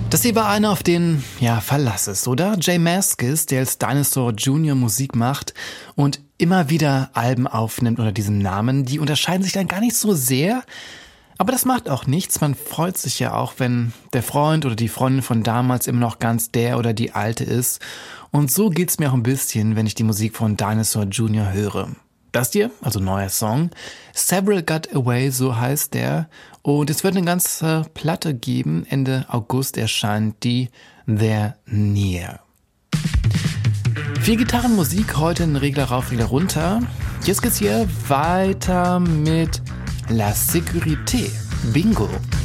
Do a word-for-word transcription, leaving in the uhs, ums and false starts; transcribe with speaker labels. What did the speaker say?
Speaker 1: Das hier war einer, auf den, ja, Verlass ist, oder? J Mascis, der als Dinosaur Junior Musik macht und immer wieder Alben aufnimmt unter diesem Namen. Die unterscheiden sich dann gar nicht so sehr, aber das macht auch nichts. Man freut sich ja auch, wenn der Freund oder die Freundin von damals immer noch ganz der oder die Alte ist. Und so geht's mir auch ein bisschen, wenn ich die Musik von Dinosaur Junior höre. Das hier, also neuer Song, Several Got Away, so heißt der. Und es wird eine ganze Platte geben. Ende August erscheint die They're Near. Viel Gitarrenmusik, heute ein Regler rauf, Regler runter. Jetzt geht's hier weiter mit La Sécurité. Bingo.